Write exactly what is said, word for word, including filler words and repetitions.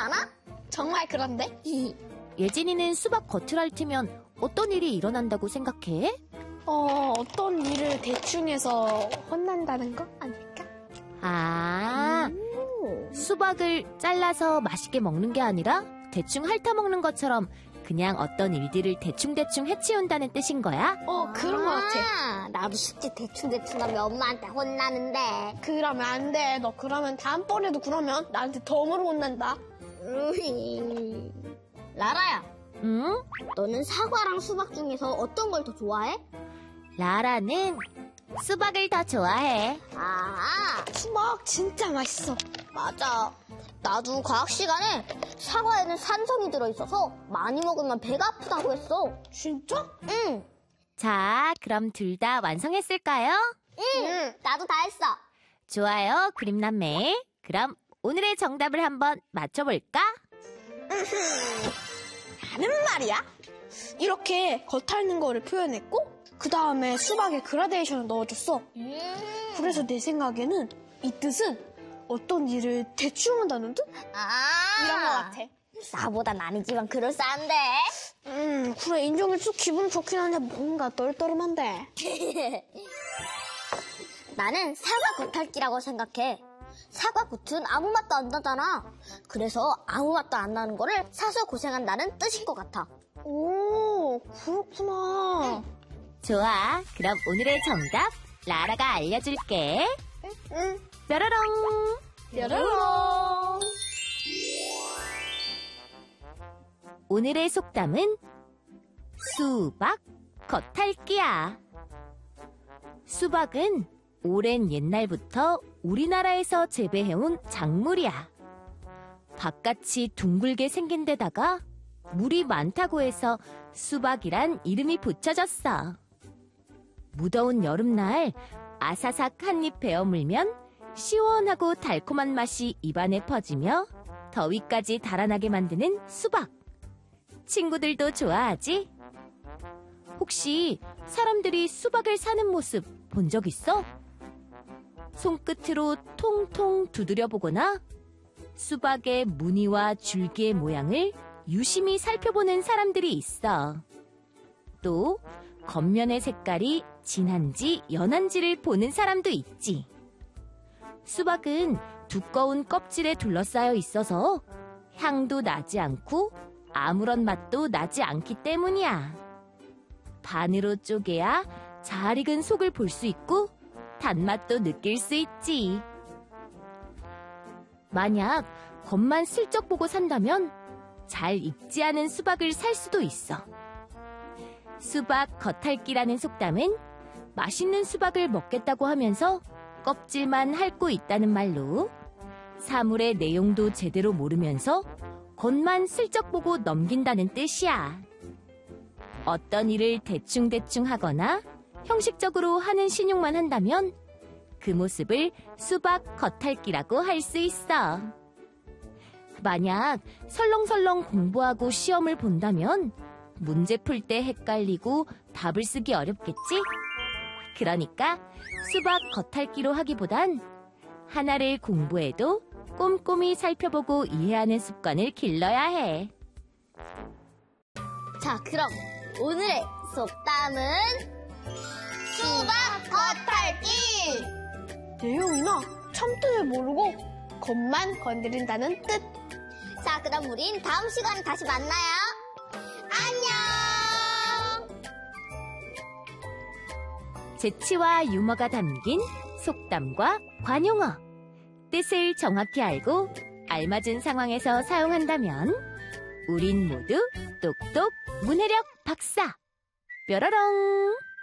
않아? 정말 그런데? 예진이는 수박 겉을 핥으면 어떤 일이 일어난다고 생각해? 어, 어떤 일을 대충 해서 혼난다는 거 아닐까? 아, 오. 수박을 잘라서 맛있게 먹는 게 아니라 대충 핥아먹는 것처럼 그냥 어떤 일들을 대충대충 해치운다는 뜻인 거야? 어, 그런 거 같아. 아, 나도 숙제 대충대충 하면 엄마한테 혼나는데. 그러면 안 돼. 너 그러면 다음번에도 그러면 나한테 덤으로 혼난다. 으이. 라라야, 응? 너는 사과랑 수박 중에서 어떤 걸 더 좋아해? 라라는 수박을 더 좋아해. 아, 수박 진짜 맛있어. 맞아. 나도 과학 시간에 사과에는 산성이 들어있어서 많이 먹으면 배가 아프다고 했어. 진짜? 응. 자, 그럼 둘 다 완성했을까요? 응. 응. 나도 다 했어. 좋아요, 그림남매. 그럼 오늘의 정답을 한번 맞춰볼까? 나는 말이야. 이렇게 겉핥는 거를 표현했고 그 다음에 수박에 그라데이션을 넣어줬어. 음. 그래서 내 생각에는 이 뜻은 어떤 일을 대충 한다는 뜻? 아. 이런 거 같아. 나보단 아니지만 그럴싸한데. 음, 그래, 인정해줘. 기분 좋긴 한데 뭔가 떨떠름한데. 나는 사과 겉핥기라고 생각해. 사과 겉은 아무 맛도 안 나잖아. 그래서 아무 맛도 안 나는 거를 사서 고생한다는 뜻인 것 같아. 오, 그렇구나. 좋아, 그럼 오늘의 정답 라라가 알려줄게. 응. 뾰로롱. 뾰로롱. 오늘의 속담은 수박 겉핥기야. 수박은 오랜 옛날부터 우리나라에서 재배해온 작물이야. 바깥이 둥글게 생긴 데다가 물이 많다고 해서 수박이란 이름이 붙여졌어. 무더운 여름날 아사삭 한 입 베어 물면 시원하고 달콤한 맛이 입안에 퍼지며 더위까지 달아나게 만드는 수박. 친구들도 좋아하지? 혹시 사람들이 수박을 사는 모습 본 적 있어? 손끝으로 통통 두드려 보거나 수박의 무늬와 줄기의 모양을 유심히 살펴보는 사람들이 있어. 또 겉면의 색깔이 진한지 연한지를 보는 사람도 있지. 수박은 두꺼운 껍질에 둘러싸여 있어서 향도 나지 않고 아무런 맛도 나지 않기 때문이야. 반으로 쪼개야 잘 익은 속을 볼 수 있고 단맛도 느낄 수 있지. 만약 겉만 슬쩍 보고 산다면 잘 익지 않은 수박을 살 수도 있어. 수박 겉핥기라는 속담은 맛있는 수박을 먹겠다고 하면서 껍질만 핥고 있다는 말로 사물의 내용도 제대로 모르면서 겉만 슬쩍 보고 넘긴다는 뜻이야. 어떤 일을 대충대충 하거나 형식적으로 하는 신용만 한다면 그 모습을 수박 겉핥기라고 할 수 있어. 만약 설렁설렁 공부하고 시험을 본다면 문제 풀 때 헷갈리고 답을 쓰기 어렵겠지? 그러니까 수박 겉핥기로 하기보단 하나를 공부해도 꼼꼼히 살펴보고 이해하는 습관을 길러야 해. 자, 그럼 오늘의 속담은 수박 겉핥기. 내용이나 참뜻을 모르고 겉만 건드린다는 뜻. 자, 그럼 우린 다음 시간에 다시 만나요. 안녕. 재치와 유머가 담긴 속담과 관용어. 뜻을 정확히 알고 알맞은 상황에서 사용한다면 우린 모두 똑똑 문해력 박사. 뾰로롱.